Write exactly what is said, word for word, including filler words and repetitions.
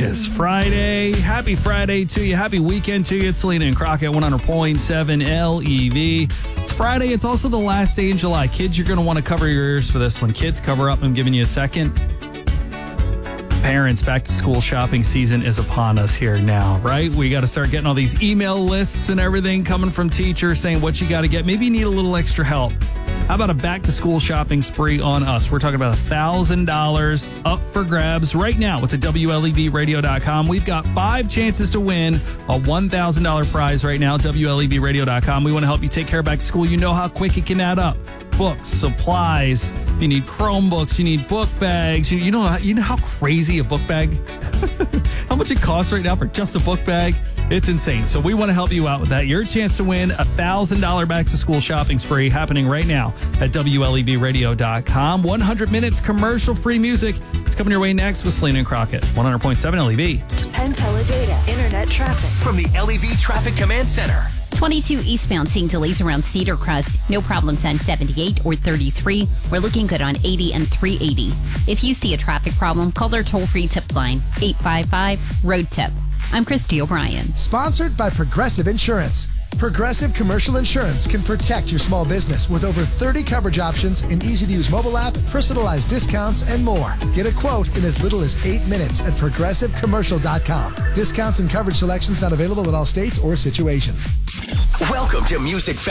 Delicious Friday. Happy Friday to you. Happy weekend to you. It's Selena and Crockett, one hundred point seven L E V. It's Friday. It's also the last day in July. Kids, you're going to want to cover your ears for this one. Kids, cover up. I'm giving you a second. Parents, back to school shopping season is upon us here now, right? We got to start getting all these email lists and everything coming from teachers saying what you got to get. Maybe you need a little extra help. How about a back to school shopping spree on us? We're talking about one thousand dollars up for grabs right now. It's at W L E V radio dot com. We've got five chances to win a one thousand dollars prize right now. W L E V radio dot com. We want to help you take care of back to school. You know how quick it can add up. Books, supplies. You need Chromebooks. You need book bags. You, you know how, you know how crazy a book bag, how much it costs right now for just a book bag? It's insane. So we want to help you out with that. Your chance to win a one thousand dollars back to school shopping spree happening right now at W L E V radio dot com. one hundred minutes commercial free music is coming your way next with Selena and Crockett. one hundred point seven L E V. Penn Teledata Internet traffic from the L E V Traffic Command Center. twenty-two eastbound, seeing delays around Cedar Crest. No problems on seventy-eight or thirty-three. We're looking good on eighty and three eighty. If you see a traffic problem, call their toll-free tip line, eight five five, road tip. I'm Christy O'Brien. Sponsored by Progressive Insurance. Progressive Commercial Insurance can protect your small business with over thirty coverage options, an easy-to-use mobile app, personalized discounts, and more. Get a quote in as little as eight minutes at progressive commercial dot com. Discounts and coverage selections not available in all states or situations. Welcome to Music Fest.